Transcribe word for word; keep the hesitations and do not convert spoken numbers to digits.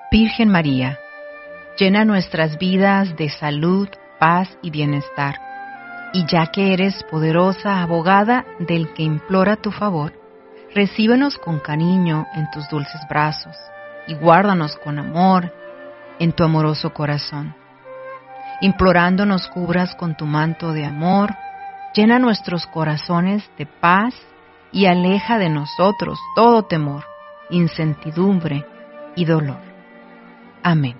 Virgen María, llena nuestras vidas de salud, paz y bienestar. Y ya que eres poderosa abogada del que implora tu favor, recíbenos con cariño en tus dulces brazos y guárdanos con amor en tu amoroso corazón. Implorando nos cubras con tu manto de amor, llena nuestros corazones de paz y aleja de nosotros todo temor, incertidumbre y dolor. Amén.